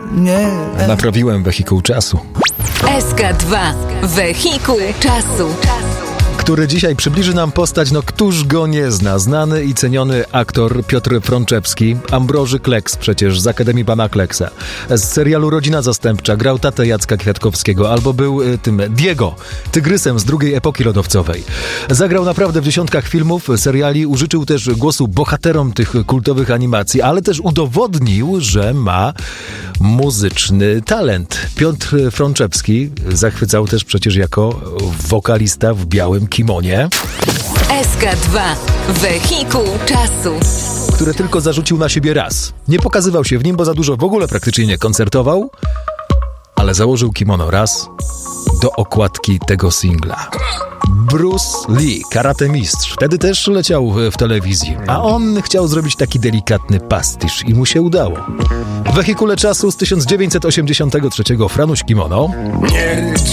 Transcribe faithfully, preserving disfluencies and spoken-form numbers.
Nie. Naprawiłem wehikuł czasu. S K dwa. Wehikuł czasu. Który dzisiaj przybliży nam postać, no któż go nie zna. Znany i ceniony aktor Piotr Frączewski, Ambroży Kleks przecież z Akademii Pana Kleksa. Z serialu Rodzina Zastępcza grał tatę Jacka Kwiatkowskiego, albo był y, tym Diego, tygrysem z drugiej epoki lodowcowej. Zagrał naprawdę w dziesiątkach filmów, seriali, użyczył też głosu bohaterom tych kultowych animacji, ale też udowodnił, że ma muzyczny talent. Piotr Frączewski zachwycał też przecież jako wokalista w białym kimonie. S K dwa. Wehikuł czasu. Które tylko zarzucił na siebie raz. Nie pokazywał się w nim, bo za dużo w ogóle praktycznie nie koncertował, ale założył kimono raz do okładki tego singla. Bruce Lee, karate mistrz. Wtedy też leciał w telewizji, a on chciał zrobić taki delikatny pastisz i mu się udało. W wehikule czasu z tysiąc dziewięćset osiemdziesiątego trzeciego Franuś Kimono.